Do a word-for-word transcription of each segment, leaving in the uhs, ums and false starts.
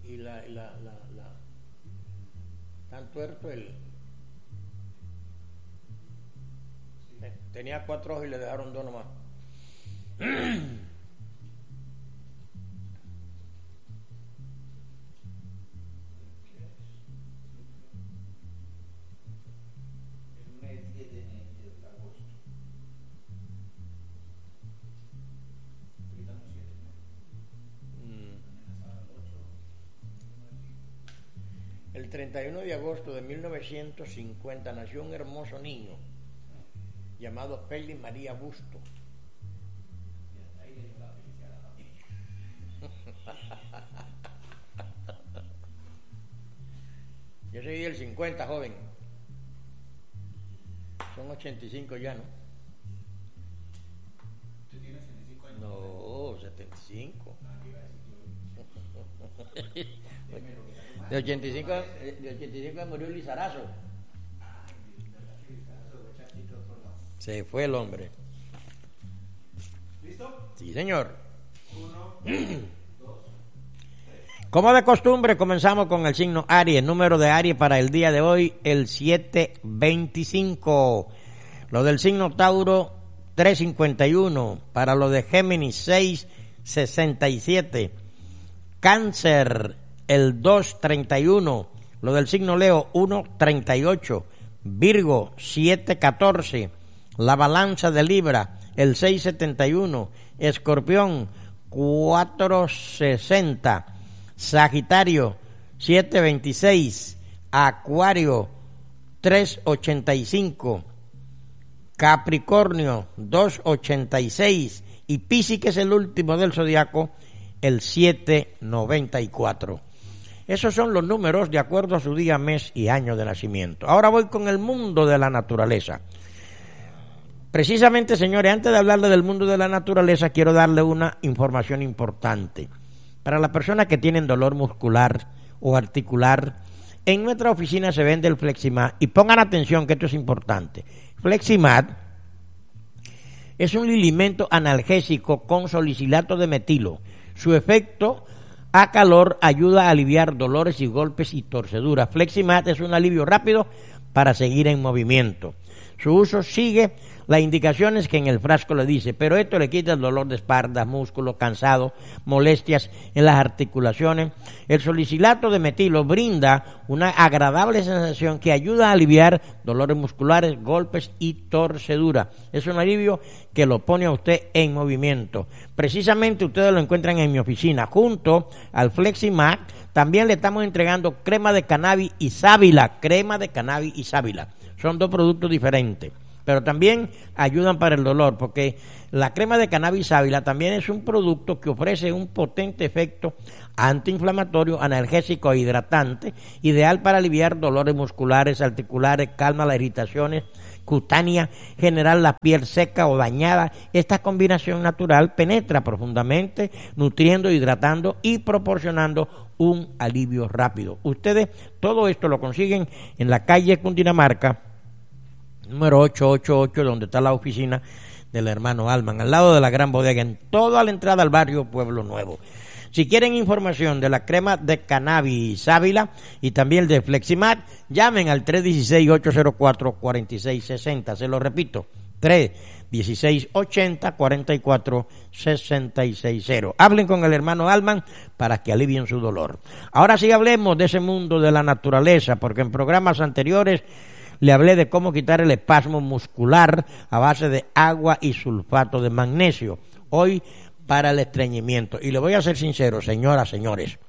y la, y la, la, la tan tuerto el tenía cuatro ojos y le dejaron dos nomás. El treinta y uno de agosto de mil novecientos cincuenta nació un hermoso niño llamado Félix María Busto. Yo soy del cincuenta, joven. Son ochenta y cinco ya, ¿no? ¿Usted tiene ochenta y cinco años? No, setenta y cinco. De ochenta y cinco, de ochenta y cinco murió Lizarazo. Se fue el hombre. ¿Listo? Sí, señor. Uno, dos, tres. Como de costumbre, comenzamos con el signo Aries. Número de Aries para el día de hoy, el setecientos veinticinco. Lo del signo Tauro, trescientos cincuenta y uno. Para lo de Géminis, seiscientos sesenta y siete. Cáncer, el doscientos treinta y uno. Lo del signo Leo, ciento treinta y ocho. Virgo, setecientos catorce. La balanza de Libra, el seiscientos setenta y uno. Escorpión, cuatrocientos sesenta. Sagitario, setecientos veintiséis. Acuario, trescientos ochenta y cinco. Capricornio, doscientos ochenta y seis. Y Piscis, que es el último del zodiaco, el setecientos noventa y cuatro. Esos son los números de acuerdo a su día, mes y año de nacimiento. Ahora voy con el mundo de la naturaleza. Precisamente, señores, antes de hablarle del mundo de la naturaleza, quiero darle una información importante. Para las personas que tienen dolor muscular o articular, en nuestra oficina se vende el Fleximat. Y pongan atención que esto es importante. Fleximat es un lilimento analgésico con salicilato de metilo. Su efecto a calor ayuda a aliviar dolores y golpes y torceduras. Fleximat es un alivio rápido para seguir en movimiento. Su uso sigue las indicaciones que en el frasco le dice, pero esto le quita el dolor de espalda, músculo, cansado, molestias en las articulaciones. El salicilato de metilo brinda una agradable sensación que ayuda a aliviar dolores musculares, golpes y torcedura. Es un alivio que lo pone a usted en movimiento. Precisamente ustedes lo encuentran en mi oficina. Junto al Fleximat también le estamos entregando crema de cannabis y sábila, crema de cannabis y sábila. Son dos productos diferentes, pero también ayudan para el dolor, porque la crema de cannabis sábila también es un producto que ofrece un potente efecto antiinflamatorio, analgésico e hidratante, ideal para aliviar dolores musculares, articulares, calma las irritaciones cutáneas, generar la piel seca o dañada. Esta combinación natural penetra profundamente, nutriendo, hidratando y proporcionando un alivio rápido. Ustedes todo esto lo consiguen en la calle Cundinamarca, número ochocientos ochenta y ocho, donde está la oficina del hermano Alman, al lado de la gran bodega, en toda la entrada al barrio Pueblo Nuevo. Si quieren información de la crema de cannabis sábila y también de Fleximat, llamen al tres uno seis, ocho cero cuatro, cuatro seis seis cero. Se lo repito, tres uno seis, ochenta, cuarenta y cuatro, sesenta y seis cero. Hablen con el hermano Alman para que alivien su dolor. Ahora sí hablemos de ese mundo de la naturaleza, porque en programas anteriores le hablé de cómo quitar el espasmo muscular a base de agua y sulfato de magnesio. Hoy para el estreñimiento. Y le voy a ser sincero, señoras, señores.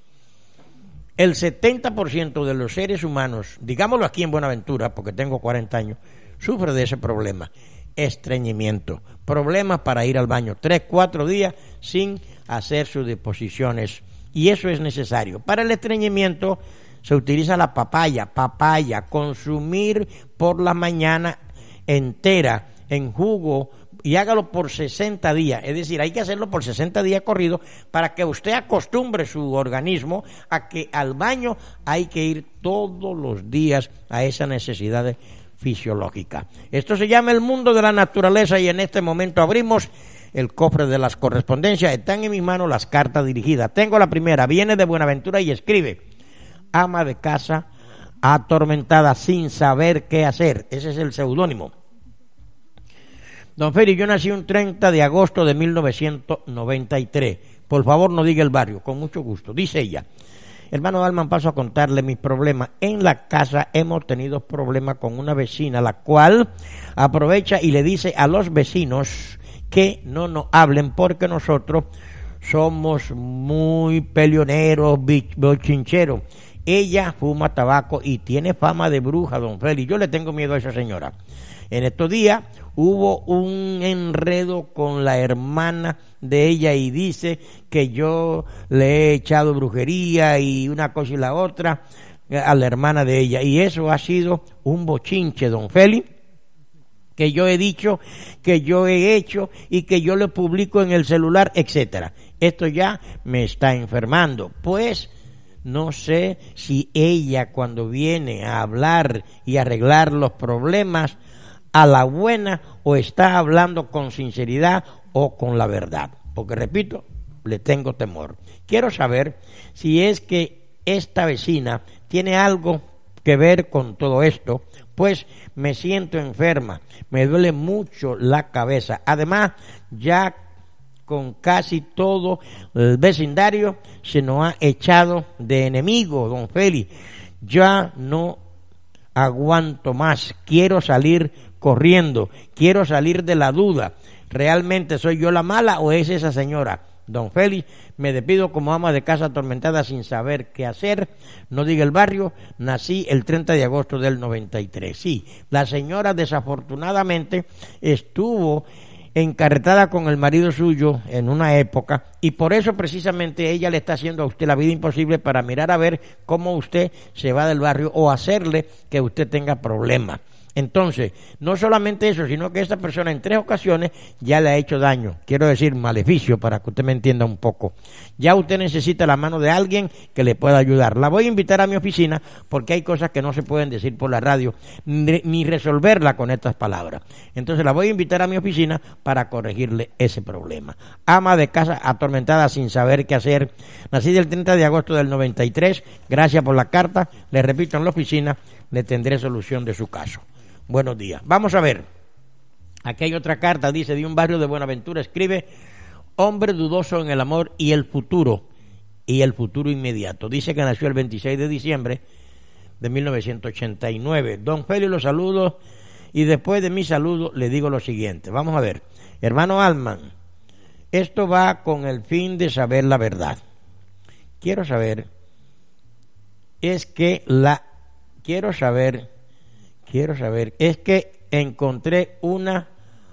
El setenta por ciento de los seres humanos, digámoslo aquí en Buenaventura, porque tengo cuarenta años, sufre de ese problema. Estreñimiento. Problemas para ir al baño. Tres, cuatro días sin hacer sus deposiciones. Y eso es necesario. Para el estreñimiento se utiliza la papaya, papaya, consumir por la mañana entera en jugo y hágalo por sesenta días, es decir, hay que hacerlo por sesenta días corridos para que usted acostumbre su organismo a que al baño hay que ir todos los días a esa necesidad fisiológica. Esto se llama el mundo de la naturaleza y en este momento abrimos el cofre de las correspondencias. Están en mis manos las cartas dirigidas. Tengo la primera, viene de Buenaventura y escribe: ama de casa atormentada sin saber qué hacer. Ese es el seudónimo. Don Feli, yo nací un treinta de agosto de mil novecientos noventa y tres. Por favor, no diga el barrio, con mucho gusto. Dice ella: hermano Alman, paso a contarle mis problemas. En la casa hemos tenido problemas con una vecina, la cual aprovecha y le dice a los vecinos que no nos hablen porque nosotros somos muy peleoneros, bochincheros. Ella fuma tabaco y tiene fama de bruja, don Feli. Yo le tengo miedo a esa señora. En estos días hubo un enredo con la hermana de ella y dice que yo le he echado brujería y una cosa y la otra a la hermana de ella. Y eso ha sido un bochinche, don Feli, que yo he dicho, que yo he hecho y que yo le publico en el celular, etcétera. Esto ya me está enfermando, pues no sé si ella cuando viene a hablar y arreglar los problemas a la buena o está hablando con sinceridad o con la verdad, porque repito, le tengo temor. Quiero saber si es que esta vecina tiene algo que ver con todo esto, pues me siento enferma, me duele mucho la cabeza, además ya con casi todo el vecindario se nos ha echado de enemigo, don Feli. Ya no aguanto más, quiero salir corriendo, quiero salir de la duda. ¿Realmente soy yo la mala o es esa señora? Don Félix, me despido como ama de casa atormentada sin saber qué hacer. No diga el barrio, nací el treinta de agosto del noventa y tres. Sí, la señora desafortunadamente estuvo encarretada con el marido suyo en una época y por eso precisamente ella le está haciendo a usted la vida imposible para mirar a ver cómo usted se va del barrio o hacerle que usted tenga problemas. Entonces, no solamente eso, sino que esta persona en tres ocasiones ya le ha hecho daño, quiero decir maleficio, para que usted me entienda un poco. Ya usted necesita la mano de alguien que le pueda ayudar. La voy a invitar a mi oficina porque hay cosas que no se pueden decir por la radio ni, ni resolverla con estas palabras. Entonces la voy a invitar a mi oficina para corregirle ese problema. Ama de casa atormentada sin saber qué hacer. Nací el treinta de agosto del noventa y tres. Gracias por la carta. Le repito, en la oficina le tendré solución de su caso. Buenos días. Vamos a ver. Aquí hay otra carta, dice, de un barrio de Buenaventura, escribe: hombre dudoso en el amor y el futuro, y el futuro inmediato. Dice que nació el veintiséis de diciembre de mil novecientos ochenta y nueve. Don Félix, lo saludo, y después de mi saludo le digo lo siguiente. Vamos a ver. Hermano Alman, esto va con el fin de saber la verdad. Quiero saber, es que la, quiero saber... Quiero saber, es que encontré una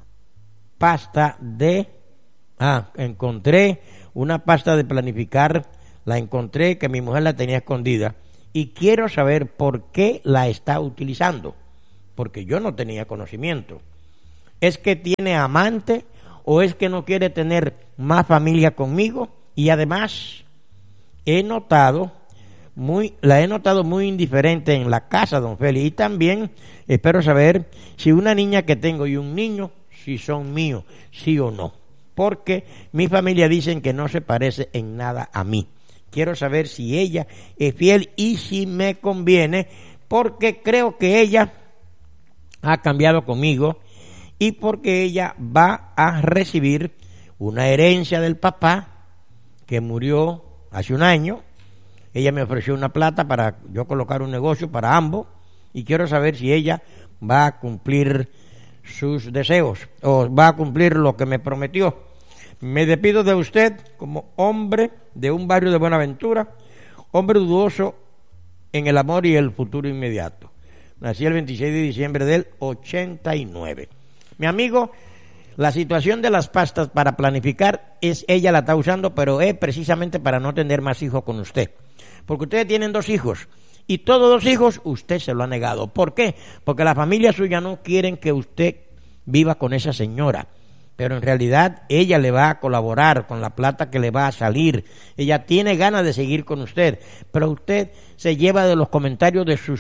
pasta de, ah, encontré una pasta de planificar, la encontré que mi mujer la tenía escondida y quiero saber por qué la está utilizando, porque yo no tenía conocimiento. ¿Es que tiene amante o es que no quiere tener más familia conmigo? Y además he notado Muy, la he notado muy indiferente en la casa, don Félix, y también espero saber si una niña que tengo y un niño, si son míos, sí o no, porque mi familia dicen que no se parece en nada a mí. Quiero saber si ella es fiel y si me conviene, porque creo que ella ha cambiado conmigo y porque ella va a recibir una herencia del papá que murió hace un año. Ella me ofreció una plata para yo colocar un negocio para ambos y quiero saber si ella va a cumplir sus deseos o va a cumplir lo que me prometió. Me despido de usted como hombre de un barrio de Buenaventura, hombre dudoso en el amor y el futuro inmediato. Nací el veintiséis de diciembre del ochenta y nueve. Mi amigo, la situación de las pastas para planificar, es ella la está usando, pero es precisamente para no tener más hijos con usted. Porque ustedes tienen dos hijos y todos los hijos usted se lo ha negado. ¿Por qué? Porque la familia suya no quieren que usted viva con esa señora. Pero en realidad ella le va a colaborar con la plata que le va a salir. Ella tiene ganas de seguir con usted, pero usted se lleva de los comentarios de sus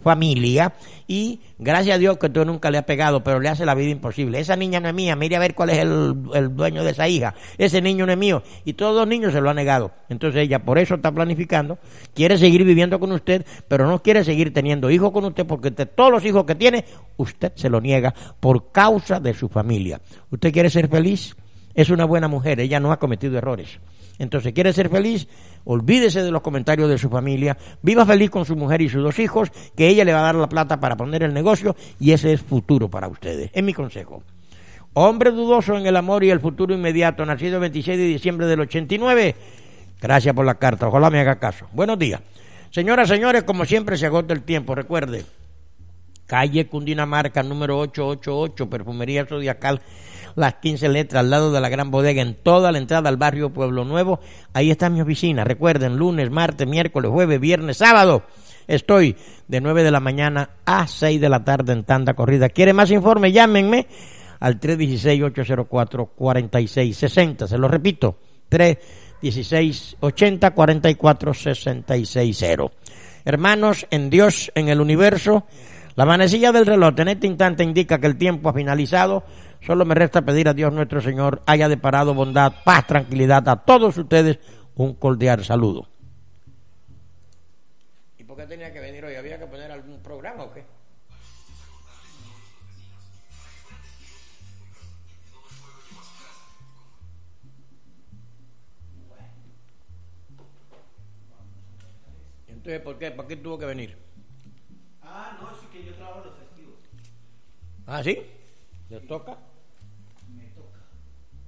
familia y gracias a Dios que tú nunca le has pegado, pero le hace la vida imposible. Esa niña no es mía, mire a ver cuál es el, el dueño de esa hija. Ese niño no es mío. Y todos los niños se lo han negado. Entonces ella por eso está planificando, quiere seguir viviendo con usted, pero no quiere seguir teniendo hijos con usted porque de todos los hijos que tiene, usted se lo niega por causa de su familia. ¿Usted quiere ser feliz? Es una buena mujer, ella no ha cometido errores. Entonces, ¿quiere ser feliz? Olvídese de los comentarios de su familia, viva feliz con su mujer y sus dos hijos, que ella le va a dar la plata para poner el negocio y ese es futuro para ustedes. Es mi consejo. Hombre dudoso en el amor y el futuro inmediato, nacido el veintiséis de diciembre del ochenta y nueve. Gracias por la carta, ojalá me haga caso. Buenos días. Señoras, señores, como siempre se agota el tiempo, recuerde, calle Cundinamarca, número ochocientos ochenta y ocho, Perfumería Zodiacal, las quince letras, al lado de la gran bodega, en toda la entrada al barrio Pueblo Nuevo. Ahí está mi oficina. Recuerden, lunes, martes, miércoles, jueves, viernes, sábado. Estoy de nueve de la mañana a seis de la tarde en tanda corrida. ¿Quiere más informe? Llámenme al tres uno seis, ocho cero cuatro, cuatro seis seis cero. Se lo repito, tres uno seis, ochenta, cuarenta y cuatro, sesenta y seis cero. Hermanos, en Dios, en el universo, la manecilla del reloj en este instante indica que el tiempo ha finalizado. Solo me resta pedir a Dios nuestro Señor haya deparado bondad, paz, tranquilidad a todos ustedes. Un cordial saludo. ¿Y por qué tenía que venir hoy? ¿Había que poner algún programa o qué? Entonces, ¿por qué? ¿Por qué tuvo que venir? Ah, no, sí que yo trabajo los festivos. ¿Ah, sí? ¿Les toca?